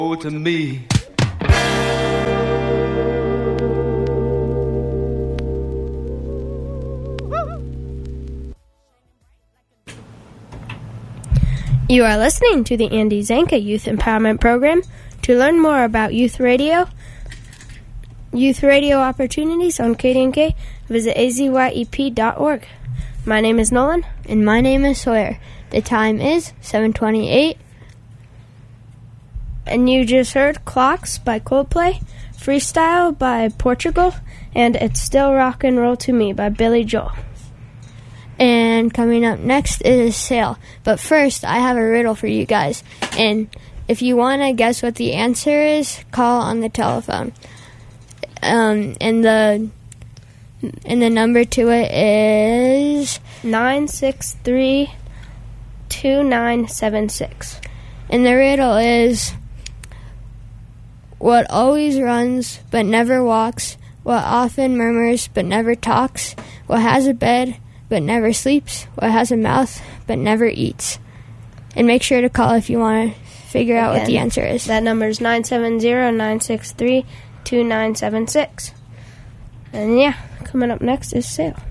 to me. You are listening to the Andy Zanka Youth Empowerment Program. To learn more about youth radio opportunities on KDNK, visit azyep.org. My name is Nolan. And my name is Sawyer. The time is 7:28. And you just heard Clocks by Coldplay, Freestyle by Portugal, and It's Still Rock and Roll to Me by Billy Joel. And coming up next is Sail. But first, I have a riddle for you guys. And if you want to guess what the answer is, call on the telephone. And the number to it is 963-2976. And the riddle is, what always runs but never walks, what often murmurs but never talks, what has a bed but never sleeps, what has a mouth but never eats. And make sure to call if you want to figure out what the answer is. That number is 970-963-2976. And yeah, coming up next is Sail.